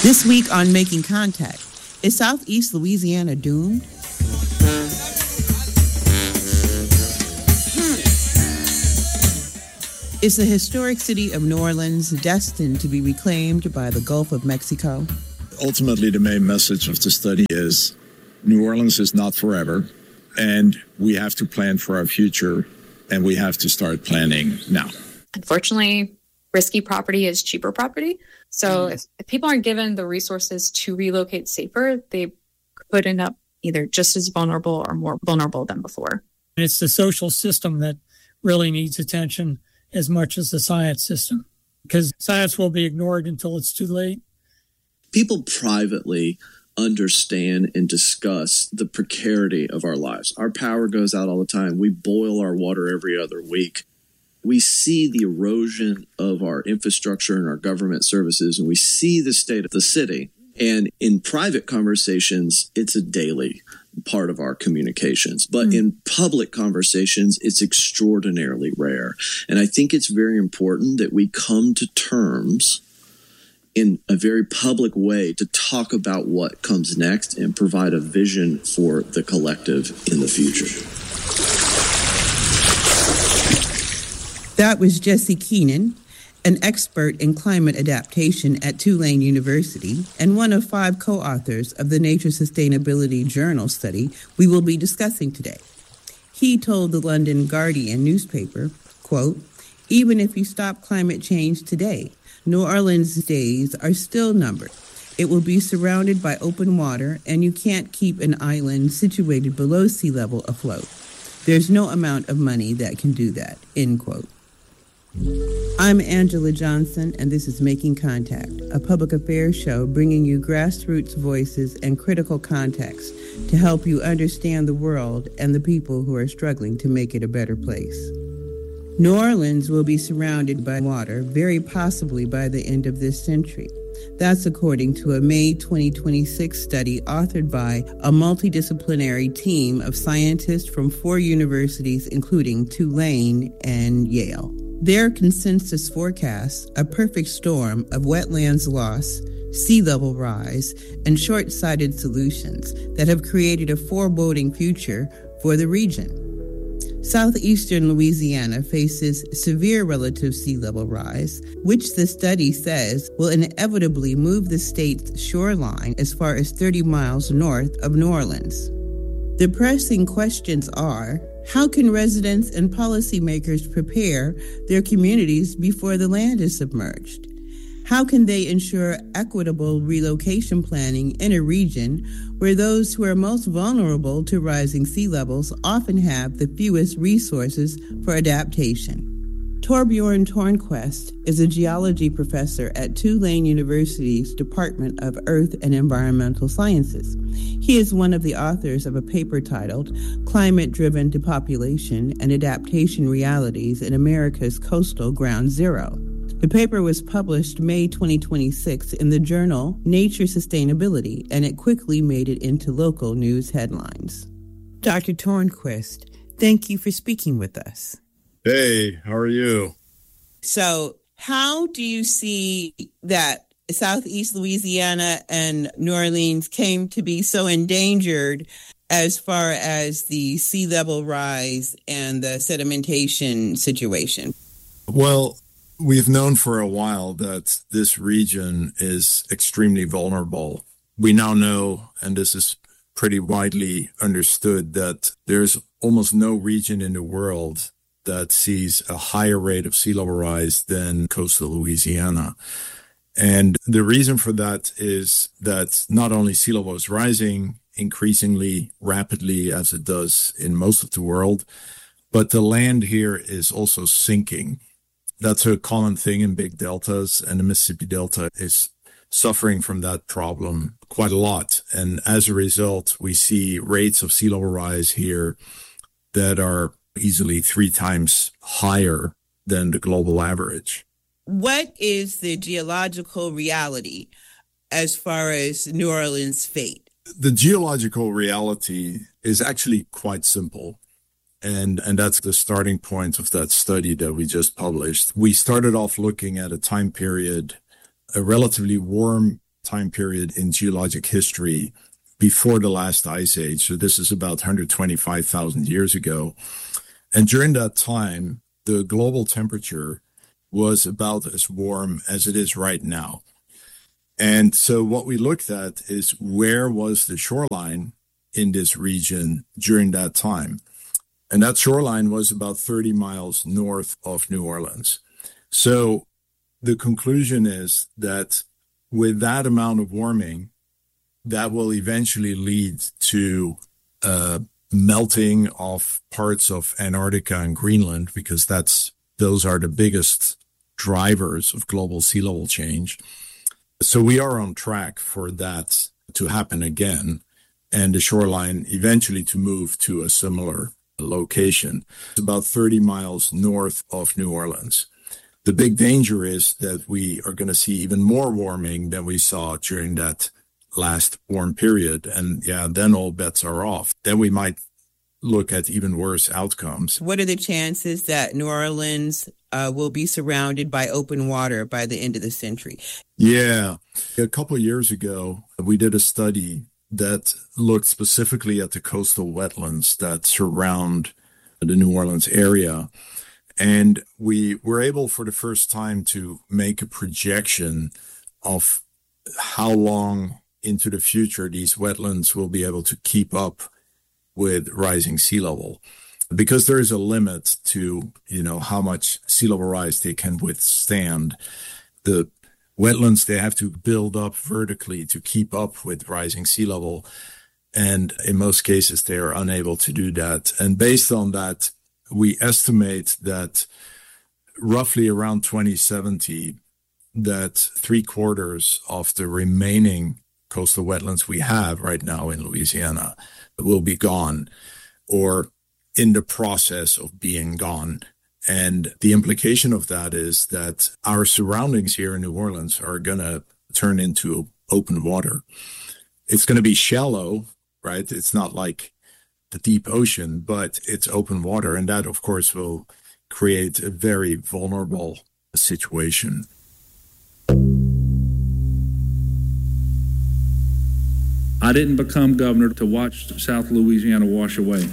This week on Making Contact, is Southeast Louisiana doomed? Is the historic city of New Orleans destined to be reclaimed by the Gulf of Mexico? Ultimately, the main message of the study is New Orleans is not forever, and we have to plan for our future, and we have to start planning now. Unfortunately, risky property is cheaper property. So if people aren't given the resources to relocate safer, they could end up either just as vulnerable or more vulnerable than before. It's the social system that really needs attention as much as the science system, because science will be ignored until it's too late. People privately understand and discuss the precarity of our lives. Our power goes out all the time. We boil our water every other week. We see the erosion of our infrastructure and our government services, and we see the state of the city. And in private conversations, it's a daily part of our communications. But in public conversations, it's extraordinarily rare. And I think it's very important that we come to terms in a very public way to talk about what comes next and provide a vision for the collective in the future. That was Jesse Keenan, an expert in climate adaptation at Tulane University and one of 5 co-authors of the Nature Sustainability Journal study we will be discussing today. He told the London Guardian newspaper, quote, "Even if you stop climate change today, New Orleans' days are still numbered. It will be surrounded by open water, and you can't keep an island situated below sea level afloat. There's no amount of money that can do that," end quote. I'm Angela Johnson, and this is Making Contact, a public affairs show bringing you grassroots voices and critical context to help you understand the world and the people who are struggling to make it a better place. New Orleans will be surrounded by water, very possibly by the end of this century. That's according to a May 2026 study authored by a multidisciplinary team of scientists from 4 universities, including Tulane and Yale. Their consensus forecasts a perfect storm of wetlands loss, sea level rise, and short-sighted solutions that have created a foreboding future for the region. Southeastern Louisiana faces severe relative sea level rise, which the study says will inevitably move the state's shoreline as far as 30 miles north of New Orleans. The pressing questions are, how can residents and policymakers prepare their communities before the land is submerged? How can they ensure equitable relocation planning in a region where those who are most vulnerable to rising sea levels often have the fewest resources for adaptation? Torbjorn Tornquist is a geology professor at Tulane University's Department of Earth and Environmental Sciences. He is one of the authors of a paper titled Climate-Driven Depopulation and Adaptation Realities in America's Coastal Ground Zero. The paper was published May 2026 in the journal Nature Sustainability, and it quickly made it into local news headlines. Dr. Tornquist, thank you for speaking with us. Hey, how are you? So how do you see that Southeast Louisiana and New Orleans came to be so endangered as far as the sea level rise and the sedimentation situation? Well, we've known for a while that this region is extremely vulnerable. We now know, and this is pretty widely understood, that there's almost no region in the world that sees a higher rate of sea level rise than coastal Louisiana. And the reason for that is that not only sea level is rising increasingly rapidly as it does in most of the world, but the land here is also sinking. That's a common thing in big deltas, and the Mississippi Delta is suffering from that problem quite a lot. And as a result, we see rates of sea level rise here that are easily 3 times higher than the global average. What is the geological reality as far as New Orleans' fate? The geological reality is actually quite simple. And that's the starting point of that study that we just published. We started off looking at a time period, a relatively warm time period in geologic history before the last ice age. So this is about 125,000 years ago. And during that time, the global temperature was about as warm as it is right now. And so what we looked at is where was the shoreline in this region during that time. And that shoreline was about 30 miles north of New Orleans. So the conclusion is that with that amount of warming, that will eventually lead to melting of parts of Antarctica and Greenland, because those are the biggest drivers of global sea level change. So we are on track for that to happen again, and the shoreline eventually to move to a similar location. It's about 30 miles north of New Orleans. The big danger is that we are going to see even more warming than we saw during that last warm period. And then all bets are off. Then we might look at even worse outcomes. What are the chances that New Orleans will be surrounded by open water by the end of the century? Yeah. A couple of years ago, we did a study that looked specifically at the coastal wetlands that surround the New Orleans area. And we were able for the first time to make a projection of how long into the future these wetlands will be able to keep up with rising sea level, because there is a limit to, how much sea level rise they can withstand. The wetlands, they have to build up vertically to keep up with rising sea level. And in most cases, they are unable to do that. And based on that, we estimate that roughly around 2070, that 3/4 of the remaining coastal wetlands we have right now in Louisiana will be gone or in the process of being gone. And the implication of that is that our surroundings here in New Orleans are going to turn into open water. It's going to be shallow, right? It's not like the deep ocean, but it's open water. And that, of course, will create a very vulnerable situation. I didn't become governor to watch South Louisiana wash away.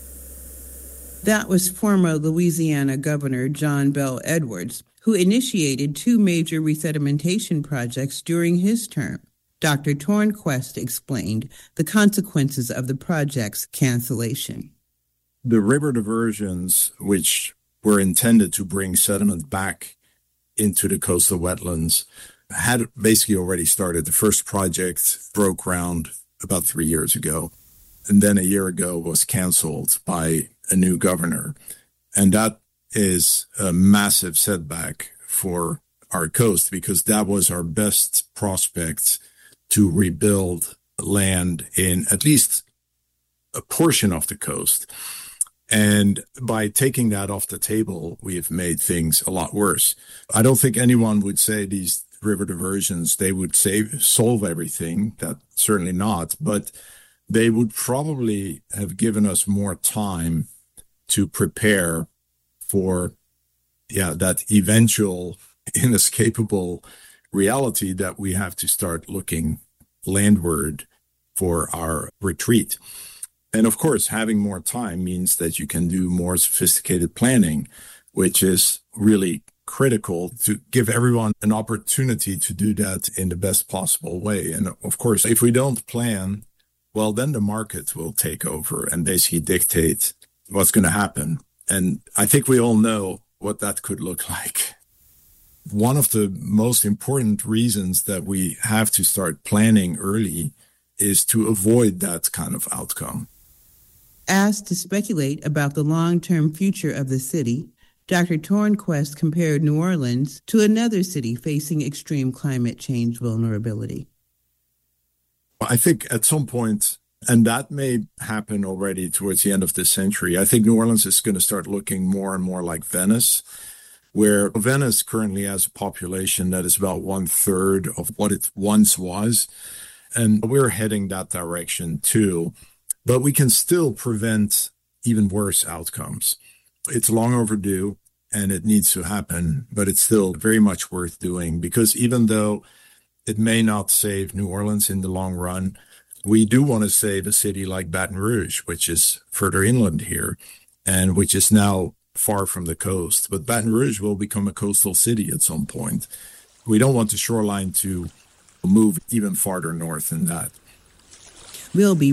That was former Louisiana Governor John Bel Edwards, who initiated 2 major resedimentation projects during his term. Dr. Tornquist explained the consequences of the project's cancellation. The river diversions, which were intended to bring sediment back into the coastal wetlands, had basically already started. The first project broke ground about 3 years ago, and then a year ago was canceled by a new governor. And that is a massive setback for our coast, because that was our best prospect to rebuild land in at least a portion of the coast. And by taking that off the table, we have made things a lot worse. I don't think anyone would say these river diversions, they would solve everything. That's certainly not. But they would probably have given us more time to prepare for that eventual inescapable reality that we have to start looking landward for our retreat. And of course, having more time means that you can do more sophisticated planning, which is really critical to give everyone an opportunity to do that in the best possible way. And of course, if we don't plan, well, then the market will take over and basically dictate what's going to happen. And I think we all know what that could look like. One of the most important reasons that we have to start planning early is to avoid that kind of outcome. Asked to speculate about the long-term future of the city, Dr. Tornquist compared New Orleans to another city facing extreme climate change vulnerability. I think at some point, and that may happen already towards the end of this century, I think New Orleans is going to start looking more and more like Venice, where Venice currently has a population that is about 1/3 of what it once was. And we're heading that direction too. But we can still prevent even worse outcomes. It's long overdue and it needs to happen, but it's still very much worth doing, because even though it may not save New Orleans in the long run. We do want to save a city like Baton Rouge, which is further inland here and which is now far from the coast. But Baton Rouge will become a coastal city at some point. We don't want the shoreline to move even farther north than that. We'll be